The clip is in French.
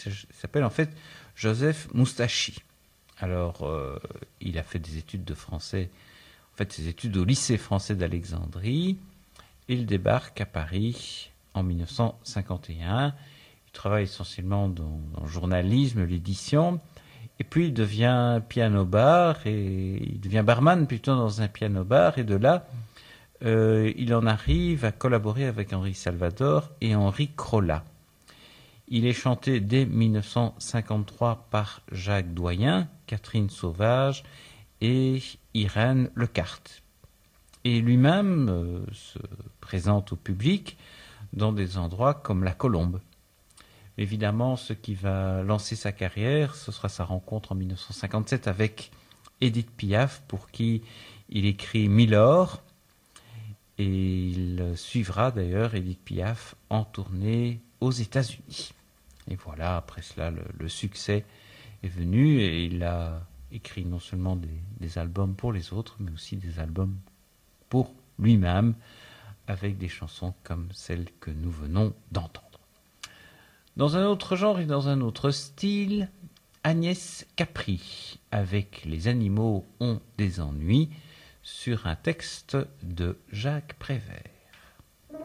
Il s'appelle en fait Joseph Moustachi. Alors, il a fait des études de français, en fait ses études au lycée français d'Alexandrie. Il débarque à Paris en 1951. Il travaille essentiellement dans le journalisme, l'édition. Et puis il devient piano-bar, et il devient barman plutôt dans un piano-bar. Et de là, il en arrive à collaborer avec Henri Salvador et Henri Crolla. Il est chanté dès 1953 par Jacques Doyen, Catherine Sauvage et Irène Lecarte. Et lui-même se présente au public dans des endroits comme la Colombe. Évidemment, ce qui va lancer sa carrière, ce sera sa rencontre en 1957 avec Édith Piaf, pour qui il écrit Milord. Et il suivra d'ailleurs Édith Piaf en tournée aux États-Unis. Et voilà, après cela, le succès est venu, et il a écrit non seulement des albums pour les autres, mais aussi des albums pour lui-même, avec des chansons comme celle que nous venons d'entendre. Dans un autre genre et dans un autre style, Agnès Capri, avec Les animaux ont des ennuis, sur un texte de Jacques Prévert.